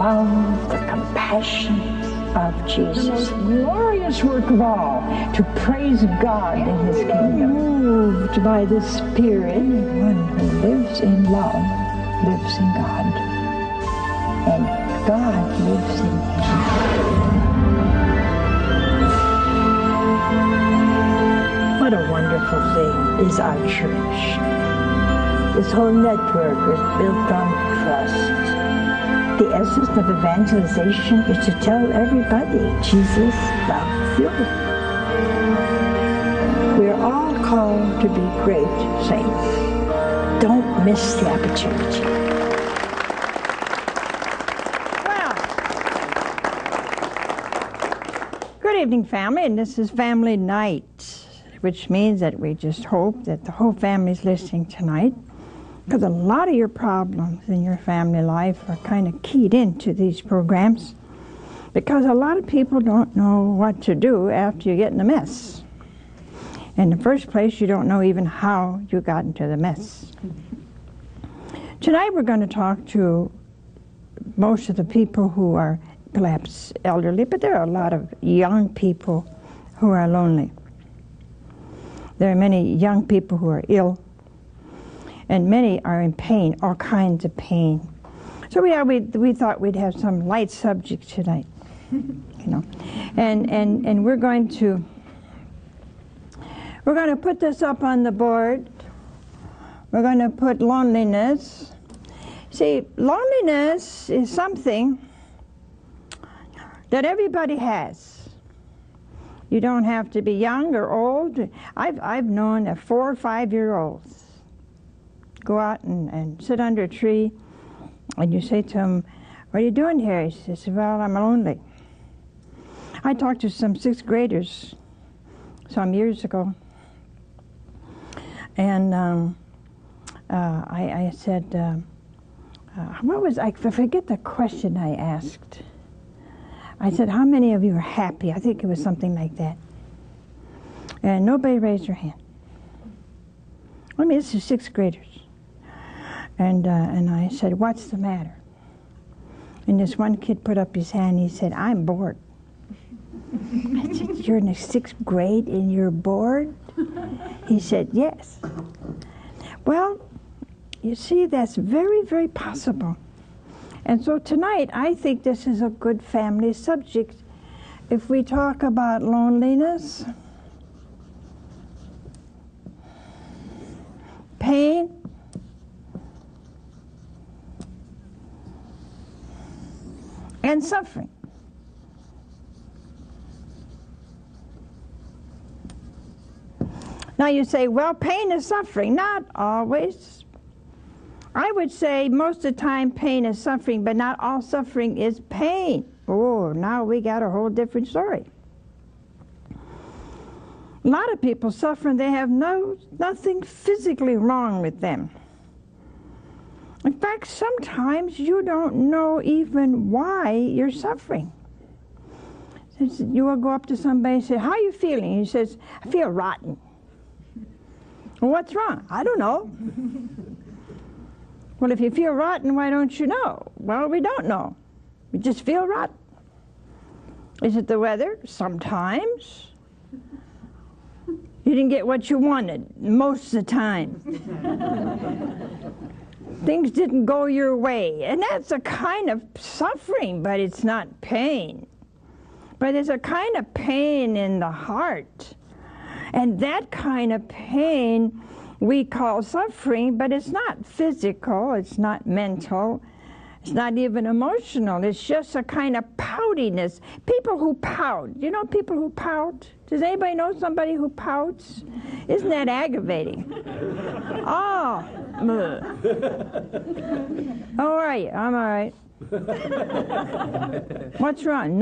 love, the compassion of Jesus. The most glorious work of all, to praise God in His kingdom. Moved by the Spirit, one who lives in love lives in God, and God lives in him. What a wonderful thing is our church. This whole network is built on trust. The essence of evangelization is to tell everybody Jesus loves you. We are all called to be great saints. Don't miss the opportunity. Good evening, family, and this is family night, which means that we just hope that the whole family is listening tonight, because a lot of your problems in your family life are kind of keyed into these programs, because a lot of people don't know what to do after you get in a mess. In the first place, you don't know even how you got into the mess. Tonight we're going to talk to most of the people who are perhaps elderly, but there are a lot of young people who are lonely. There are many young people who are ill, and many are in pain, all kinds of pain. So we thought we'd have some light subject tonight, you know, and we're going to put this up on the board. We're going to put loneliness. See, loneliness is something that everybody has. You don't have to be young or old. I've known 4 or 5 year olds go out and sit under a tree, and you say to him, "What are you doing here?" He says, "Well, I'm lonely." I talked to some 6th graders some years ago, and I said, I forget the question I asked. I said, "How many of you are happy?" I think it was something like that. And nobody raised their hand. I mean, this is 6th graders. And I said, "What's the matter?" And this one kid put up his hand. He said, "I'm bored." I said, "You're in the 6th grade and you're bored?" He said, "Yes." Well, you see, that's very, very possible. And so tonight, I think this is a good family subject. If we talk about loneliness, pain, and suffering. Now you say, well, pain and suffering. Not always. I would say most of the time pain is suffering, but not all suffering is pain. Oh, now we got a whole different story. A lot of people suffer and they have nothing physically wrong with them. In fact, sometimes you don't know even why you're suffering. You will go up to somebody and say, "How are you feeling?" He says, "I feel rotten." "Well, what's wrong?" "I don't know." "Well, if you feel rotten, why don't you know?" "Well, we don't know. We just feel rotten." "Is it the weather?" "Sometimes." "You didn't get what you wanted most of the time." "Things didn't go your way." And that's a kind of suffering, but it's not pain. But there's a kind of pain in the heart. And that kind of pain we call suffering, but it's not physical, it's not mental, it's not even emotional. It's just a kind of poutiness. People who pout. You know people who pout? Does anybody know somebody who pouts? Isn't that aggravating? Oh. How are you? I'm all right. What's wrong?